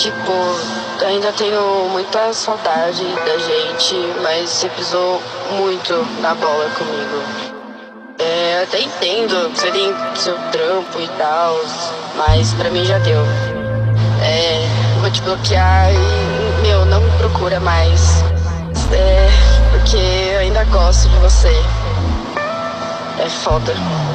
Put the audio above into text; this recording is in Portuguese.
tipo, ainda tenho muita saudade da gente, mas você pisou muito na bola comigo. Eu até entendo, você tem seu trampo e tal, mas pra mim já deu. Vou te bloquear e, meu, não me procura mais. Porque eu ainda gosto de você. É foda.